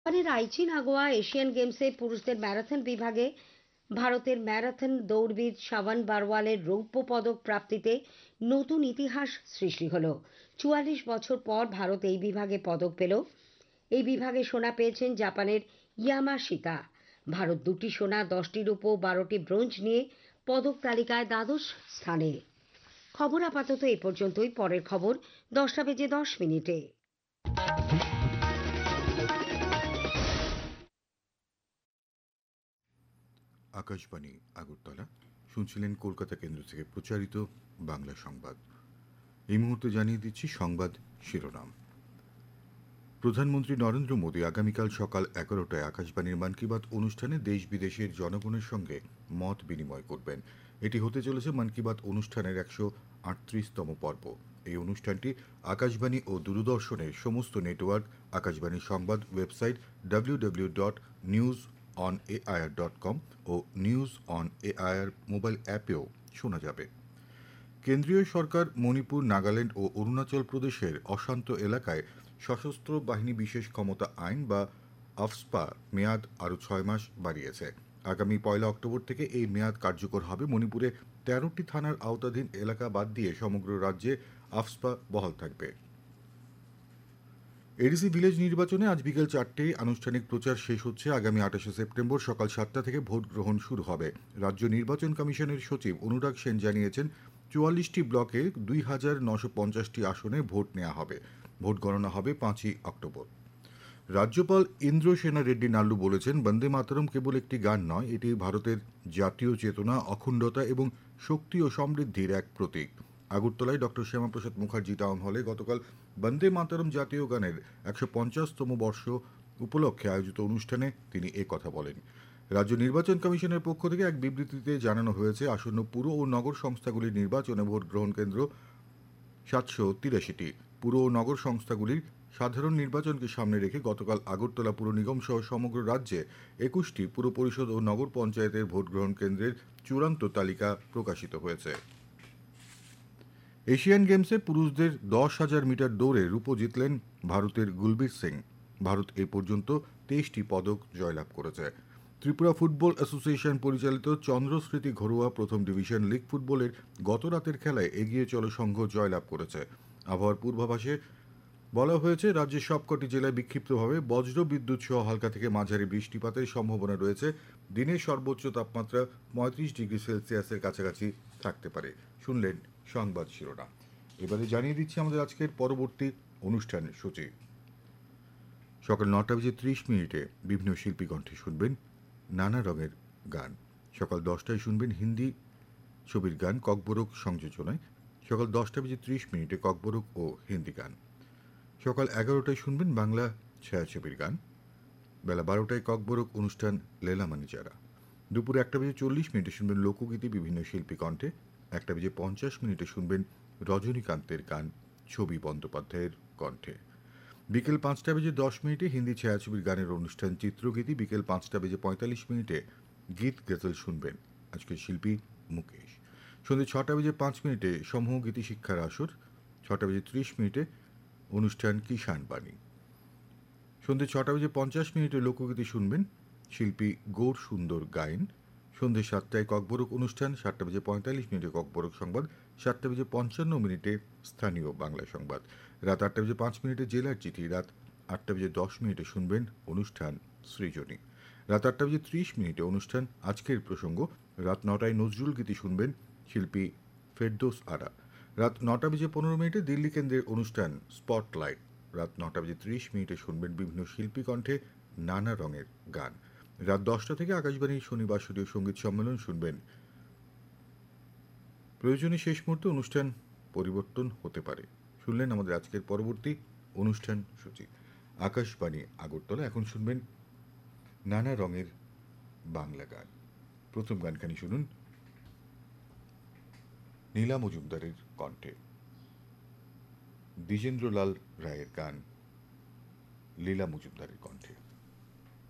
জাপানের Aichi Nagoya Asian গেমসে পুরুষদের ম্যারাথন বিভাগে ভারতের ম্যারাথন দৌড়বিদ শাবান বারওয়ালের রৌপ্য পদক প্রাপ্তিতে নতুন ইতিহাস সৃষ্টি হলো। ৪৪ বছর পর ভারত এই বিভাগে পদক পেল। এই বিভাগে সোনা পেয়েছেন জাপানের ইয়ামাশিতা। ভারত 2টি সোনা, 10টি রূপো, 12টি ব্রোঞ্জ নিয়ে পদক তালিকায় দ্বাদশ স্থানে। খবর আপাতত এ পর্যন্তই। পরের খবর 10টা বেজে 10 মিনিটে। আকাশবাণী আগরতলা শুনছিলেন কলকাতা কেন্দ্র থেকে প্রচারিত বাংলা সংবাদ। এই মুহূর্তে জানিয়ে দিচ্ছি সংবাদ শিরোনাম। প্রধানমন্ত্রী নরেন্দ্র মোদী আগামীকাল সকাল 11টায় আকাশবাণীর মন কি বাত অনুষ্ঠানে দেশ বিদেশের জনগণের সঙ্গে মত বিনিময় করবেন। এটি হতে চলেছে মন কি বাত অনুষ্ঠানের 138তম পর্ব। এই অনুষ্ঠানটি আকাশবাণী ও দূরদর্শনের সমস্ত নেটওয়ার্ক, আকাশবাণীর সংবাদ website www.newsonair.com O news on AIR mobile অ্যাপেও শোনা যাবে। কেন্দ্রীয় সরকার মণিপুর, নাগাল্যান্ড ও অরুণাচল প্রদেশের অশান্ত এলাকায় সশস্ত্র বাহিনী বিশেষ ক্ষমতা আইন বা আফস্পা মেয়াদ আরও 6 মাস বাড়িয়েছে। আগামী 1 অক্টোবর থেকে এই মেয়াদ কার্যকর হবে। মণিপুরে 13টি থানার আওতাধীন এলাকা বাদ দিয়ে সমগ্র রাজ্যে আফস্পা বহাল থাকবে। এডিসি ভিলেজ নির্বাচনে আজ বিকেল 4টেয় আনুষ্ঠানিক প্রচার শেষ হচ্ছে। আগামী 28শে সেপ্টেম্বর সকাল 7টা থেকে ভোট গ্রহণ শুরু হবে। রাজ্য নির্বাচন কমিশনের সচিব অনুরাগ সেন জানিয়েছেন, 44টি ব্লকে 2950টি আসনে ভোট নেওয়া হবে। ভোট গণনা হবে 5ই অক্টোবর। রাজ্যপাল ইন্দ্র সেনা রেড্ডি নাল্লু বলেছেন, বন্দে মাতরম কেবল একটি গান নয়, এটি ভারতের জাতীয় চেতনা, অখণ্ডতা এবং শক্তি ও সমৃদ্ধির এক প্রতীক। আগরতলায় ডক্টর শ্যামাপ্রসাদ মুখার্জি টাউন হলে গতকাল বন্দে মাতরম জাতীয় গানের 150তম বর্ষ উপলক্ষে আয়োজিত অনুষ্ঠানে তিনি কথা বলেন। রাজ্য নির্বাচন কমিশনের পক্ষ থেকে এক বিবৃতিতে জানানো হয়েছে, আসন্ন পুর ও নগর সংস্থাগুলির নির্বাচনে ভোট গ্রহণ কেন্দ্র 783টি। পুর ও নগর সংস্থাগুলির সাধারণ নির্বাচনকে সামনে রেখে গতকাল আগরতলা পুর নিগম সহ সমগ্র রাজ্যে 21টি পুর পরিষদ ও নগর পঞ্চায়েতের ভোট গ্রহণ কেন্দ্রের চূড়ান্ত তালিকা প্রকাশিত হয়েছে। এশিয়ান গেমসে পুরুষদের 10,000 মিটার দৌড়ে রূপো জিতলেন ভারতের গুলবীর সিং। ভারত এ পর্যন্ত 23টি পদক জয়লাভ করেছে। ত্রিপুরা ফুটবল অ্যাসোসিয়েশন পরিচালিত চন্দ্রস্মৃতি ঘরোয়া প্রথম ডিভিশন লিগ ফুটবলের গত রাতের খেলায় এগিয়ে চলো সংঘ জয়লাভ করেছে। আবহাওয়ার পূর্বাভাসে বলা হয়েছে, রাজ্যের সবকটি জেলায় বিক্ষিপ্তভাবে বজ্র বিদ্যুৎ সহ হালকা থেকে মাঝারি বৃষ্টিপাতের সম্ভাবনা রয়েছে। দিনের সর্বোচ্চ তাপমাত্রা 35 ডিগ্রি সেলসিয়াসের কাছাকাছি থাকতে পারে। শুনলেন সংবাদ শিরোনাম। এবারে জানিয়ে দিচ্ছি আমাদের আজকের পরবর্তী অনুষ্ঠান সূচি। সকাল 9টা বেজে 30 মিনিটে বিভিন্ন শিল্পী কণ্ঠে শুনবেন নানা রঙের গান। সকাল 10টায় শুনবেন হিন্দি ছবির গান ককবরক সংযোজনায়। সকাল 10টা বেজে 30 মিনিটে ককবরক ও হিন্দি গান। সকাল 11টায় শুনবেন বাংলা ছায়াছবির গান। বেলা 12টায় ককবরক অনুষ্ঠান লেলামানি যারা। দুপুরে 1টা বেজে 40 মিনিটে শুনবেন লোকগীতি বিভিন্ন শিল্পী কণ্ঠে। 1টা বেজে 50 মিনিটে শুনবেন রজনীকান্তের গান ছবি বন্দ্যোপাধ্যায়ের কণ্ঠে। বিকেল 5টা বেজে 10 মিনিটে হিন্দি ছায়াছবির গানের অনুষ্ঠান চিত্রগীতি। বিকেল 5টা বেজে 45 মিনিটে গীত গজল শুনবেন আজকের শিল্পী মুকেশ। সন্ধ্যে 6টা বেজে 5 মিনিটে সমূহ গীতি শিক্ষার আসর। 6টা বেজে 30 মিনিটে অনুষ্ঠান কিষাণ বাণী। সন্ধ্যে 6টা বেজে 50 মিনিটে লোকগীতি শুনবেন শিল্পী গৌর সুন্দর গায়েন। সন্ধ্যে 7টায় ককবরক অনুষ্ঠান। 7টা বেজে 45 মিনিটে ককবরক সংবাদ। 7টা বেজে 55 মিনিটে স্থানীয় বাংলা সংবাদ। রাত 8টা বেজে 5 মিনিটে জেলার চিঠি। রাত 8টা বেজে 10 মিনিটে শুনবেন অনুষ্ঠান সৃজনী। রাত 8টা বেজে 30 মিনিটে অনুষ্ঠান আজকের প্রসঙ্গ। রাত 9টায় নজরুল গীতি শুনবেন শিল্পী ফেরদৌস আরা। রাত 9টা বেজে 15 মিনিটে দিল্লি কেন্দ্রের অনুষ্ঠান স্পটলাইট। রাত 9টা বেজে 30 মিনিটে শুনবেন বিভিন্ন শিল্পী কণ্ঠে নানা রঙের গান। রাত 10টা থেকে আকাশবাণীর শনিবাসরীয় সঙ্গীত সম্মেলন শুনবেন। প্রয়োজনে শেষ মুহূর্তে অনুষ্ঠান পরিবর্তন হতে পারে। শুনলেন আমাদের আজকের পরবর্তী অনুষ্ঠান সূচি। আকাশবাণী আগরতলা। এখন শুনবেন নানা রঙের বাংলা গান। প্রথম গানখানি শুনুন নীলা মজুমদারের কণ্ঠে। দ্বিজেন্দ্রলাল রায়ের গান লীলা মজুমদারের কণ্ঠে।